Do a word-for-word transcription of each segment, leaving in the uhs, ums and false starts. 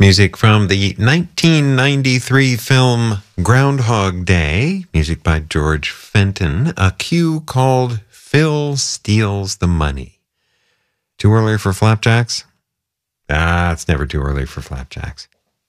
Music from the nineteen ninety-three film Groundhog Day, music by George Fenton, a cue called Phil Steals the Money. Too early for flapjacks? Ah, it's never too early for flapjacks.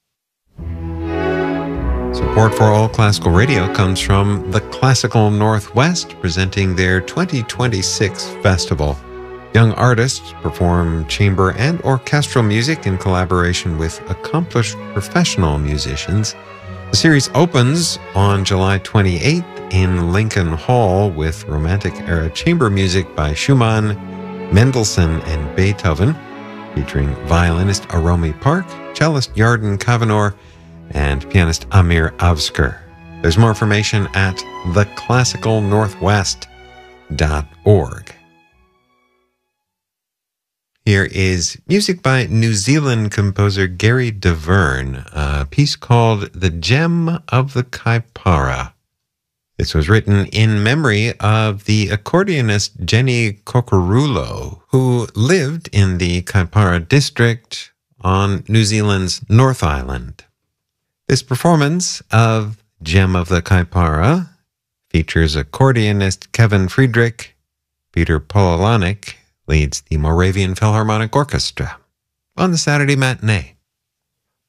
Support for All Classical Radio comes from the Classical Northwest, presenting their twenty twenty-six festival. Young artists perform chamber and orchestral music in collaboration with accomplished professional musicians. The series opens on July twenty-eighth in Lincoln Hall with Romantic-era chamber music by Schumann, Mendelssohn, and Beethoven, featuring violinist Aromi Park, cellist Yarden Kavanagh, and pianist Amir Avsker. There's more information at the classical northwest dot org. Here is music by New Zealand composer Gary DeVerne, a piece called The Gem of the Kaipara. This was written in memory of the accordionist Jenny Kokorulo, who lived in the Kaipara district on New Zealand's North Island. This performance of Gem of the Kaipara features accordionist Kevin Friedrich. Peter Pololanik leads the Moravian Philharmonic Orchestra on the Saturday matinee.